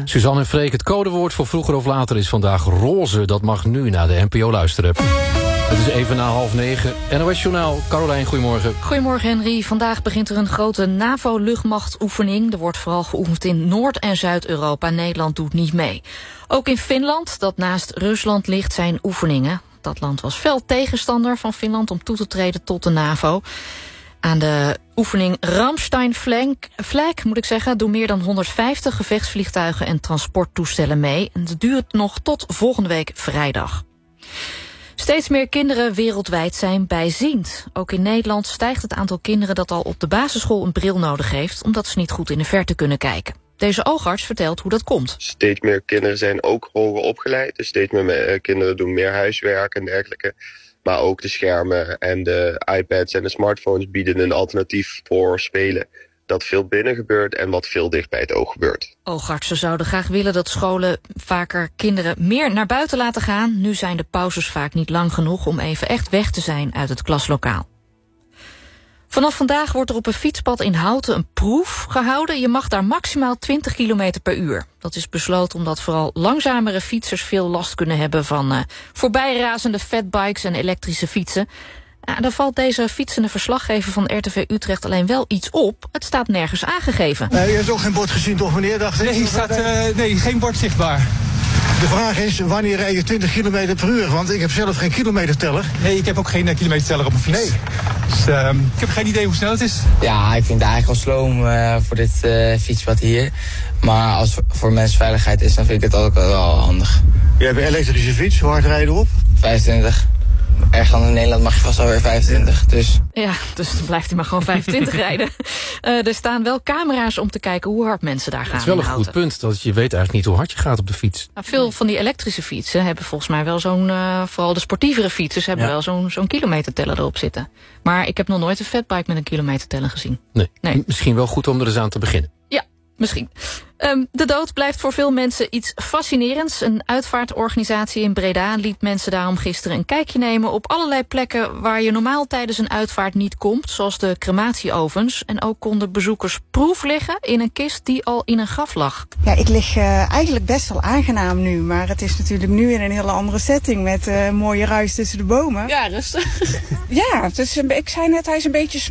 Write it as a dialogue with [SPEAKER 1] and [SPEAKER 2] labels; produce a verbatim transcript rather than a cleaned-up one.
[SPEAKER 1] Suzanne en Freek, het codewoord voor vroeger of later is vandaag roze. Dat mag nu naar de N P O luisteren. Het is even na half negen. N O S Journaal, Carolijn, goedemorgen.
[SPEAKER 2] Goedemorgen, Henry. Vandaag begint er een grote NAVO-luchtmachtoefening. Er wordt vooral geoefend in Noord- en Zuid-Europa. Nederland doet niet mee. Ook in Finland, dat naast Rusland ligt, zijn oefeningen. Dat land was fel tegenstander van Finland om toe te treden tot de NAVO. Aan de oefening Ramstein Flag, moet ik zeggen, doen meer dan honderdvijftig gevechtsvliegtuigen en transporttoestellen mee. En dat duurt nog tot volgende week vrijdag. Steeds meer kinderen wereldwijd zijn bijziend. Ook in Nederland stijgt het aantal kinderen dat al op de basisschool een bril nodig heeft, omdat ze niet goed in de verte kunnen kijken. Deze oogarts vertelt hoe dat komt.
[SPEAKER 3] Steeds meer kinderen zijn ook hoger opgeleid. Dus steeds meer kinderen doen meer huiswerk en dergelijke. Maar ook de schermen en de iPads en de smartphones bieden een alternatief voor spelen dat veel binnen gebeurt en wat veel dicht bij het oog gebeurt.
[SPEAKER 2] Oogartsen zouden graag willen dat scholen vaker kinderen meer naar buiten laten gaan. Nu zijn de pauzes vaak niet lang genoeg om even echt weg te zijn uit het klaslokaal. Vanaf vandaag wordt er op een fietspad in Houten een proef gehouden. Je mag daar maximaal twintig kilometer per uur. Dat is besloten omdat vooral langzamere fietsers veel last kunnen hebben van uh, voorbijrazende fatbikes en elektrische fietsen. Nou, daar valt deze fietsende verslaggever van R T V Utrecht alleen wel iets op. Het staat nergens aangegeven.
[SPEAKER 4] Uh, u heeft ook geen bord gezien toch, meneer? Dacht ik?
[SPEAKER 5] Nee, staat, uh, nee, geen bord zichtbaar.
[SPEAKER 4] De vraag is, wanneer rij je twintig kilometer per uur? Want ik heb zelf geen kilometerteller.
[SPEAKER 5] Nee, ik heb ook geen uh, kilometerteller op mijn fiets.
[SPEAKER 4] Nee.
[SPEAKER 5] Dus uh, ik heb geen idee hoe snel het is.
[SPEAKER 6] Ja, ik vind het eigenlijk wel sloom uh, voor dit uh, fietspad hier. Maar als het voor mensenveiligheid is, dan vind ik het ook wel handig.
[SPEAKER 4] Je hebt een elektrische fiets, hoe hard rij je erop?
[SPEAKER 6] vijfentwintig. Erg dan in Nederland mag je vast alweer vijfentwintig. Dus.
[SPEAKER 2] Ja, dus dan blijft hij maar gewoon vijfentwintig rijden. Uh, er staan wel camera's om te kijken hoe hard mensen daar gaan.
[SPEAKER 1] Het is wel een goed punt, dat je weet eigenlijk niet hoe hard je gaat op de fiets.
[SPEAKER 2] Nou, veel van die elektrische fietsen hebben volgens mij wel zo'n, uh, vooral de sportievere fietsers, hebben ja. wel zo'n, zo'n kilometerteller erop zitten. Maar ik heb nog nooit een fatbike met een kilometerteller gezien.
[SPEAKER 1] Nee. nee. Misschien wel goed om er eens aan te beginnen.
[SPEAKER 2] Ja, misschien. Um, de dood blijft voor veel mensen iets fascinerends. Een uitvaartorganisatie in Breda liet mensen daarom gisteren een kijkje nemen op allerlei plekken waar je normaal tijdens een uitvaart niet komt, zoals de crematieovens. En ook konden bezoekers proef liggen in een kist die al in een graf lag.
[SPEAKER 7] Ja, ik lig uh, eigenlijk best wel aangenaam nu, maar het is natuurlijk nu in een hele andere setting met uh, mooie ruis tussen de bomen.
[SPEAKER 2] Ja, rustig.
[SPEAKER 7] Ja, dus, ik zei net, hij is een beetje